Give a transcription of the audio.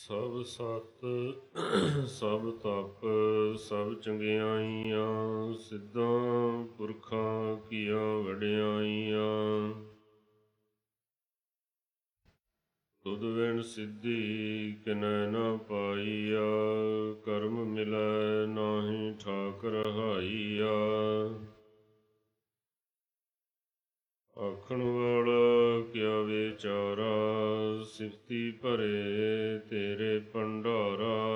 ਸਭ ਸਤ ਸਭ ਤਪ ਸਭ ਚੰਗਿਆਈਆਂ, ਸਿੱਧਾਂ ਪੁਰਖਾਂ ਕੀਆਂ ਵਡਿਆਈਆਂ। ਤੁਧ ਬਿਨ ਸਿੱਧੀ ਕਿਨੈ ਨਾ ਪਾਈਆ, ਕਰਮ ਮਿਲੈ ਨਾਹੀ ਠਾਕ ਰਹਾਈਆ। ਆਖਣ ਵਾਲਾ ਕਿਆ ਵਿਚਾਰਾ, ਸਿਫਤੀ ਭਰੇ ਤੇਰੇ ਭੰਡਾਰਾ।